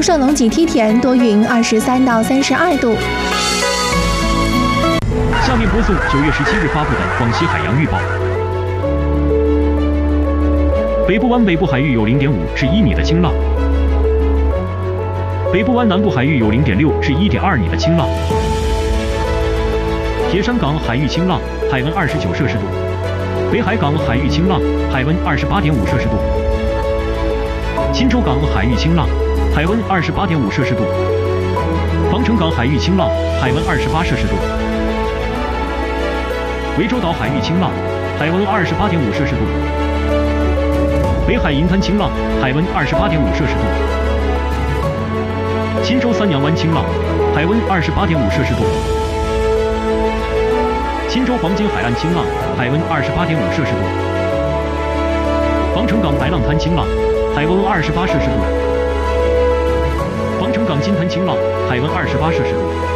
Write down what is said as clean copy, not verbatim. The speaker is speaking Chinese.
圣龙脊梯田多云，23到32度。 下面播送9月17日发布的广西海洋预报。北部湾北部海域有0.5至1米的清浪，北部湾南部海域有0.6至1.2米的清浪。铁山港海域清浪，海温29摄氏度；北海港海域清浪，海温28.5摄氏度；钦州港海域清浪，海温28.5摄氏度；防城港海域清浪，海温28摄氏度；涠洲岛海域清浪，海温28.5摄氏度；北海银滩清浪，海温28.5摄氏度；钦州三娘湾清浪，海温28.5摄氏度；钦州黄金海岸清浪，海温28.5摄氏度；防城港白浪滩清浪，海温28摄氏度；防城港金滩清浪，海温28摄氏度。